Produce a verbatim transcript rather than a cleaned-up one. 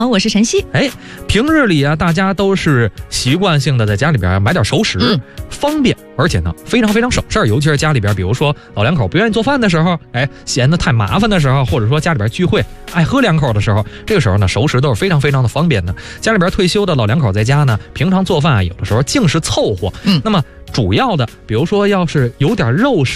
我是晨曦。 哎，平日里啊，大家都是习惯性的在家里边买点熟食，嗯、方便，而且呢非常非常省事儿。尤其是家里边，比如说老两口不愿意做饭的时候，哎，嫌得太麻烦的时候，或者说家里边聚会爱喝两口的时候，这个时候呢，熟食都是非常非常的方便的。家里边退休的老两口在家呢，平常做饭啊，有的时候净是凑合。嗯，那么主要的，比如说要是有点肉食。